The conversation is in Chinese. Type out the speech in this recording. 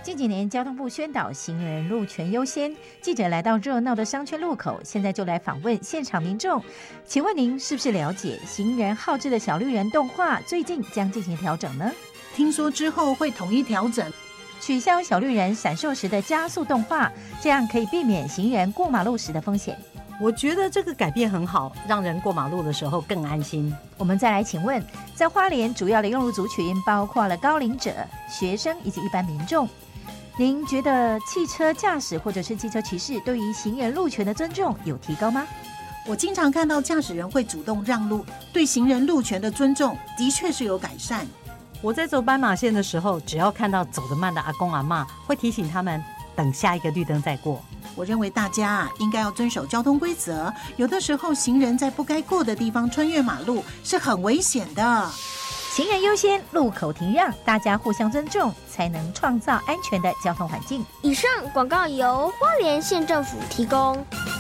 近几年，交通部宣导行人路权优先。记者来到热闹的商圈路口，现在就来访问现场民众。请问您是不是了解行人好志的小绿人动画最近将进行调整呢？ 听说之后会统一调整， 取消小绿人闪烁时的加速动画，这样可以避免行人过马路时的风险。 我觉得这个改变很好，让人过马路的时候更安心。 我们再来请问，在花莲主要的用路族群包括了高龄者、学生以及一般民众。您觉得汽车驾驶或者是机车骑士对于行人路权的尊重有提高吗？ 我经常看到驾驶人会主动让路，对行人路权的尊重的确是有改善。 我在走斑马线的时候，只要看到走得慢的阿公阿嬷，会提醒他们等下一个绿灯再过。 我认为大家应该要遵守交通规则，有的时候行人在不该过的地方穿越马路是很危险的。 行人优先，路口停让，大家互相尊重，才能创造安全的交通环境。 以上广告由花莲县政府提供。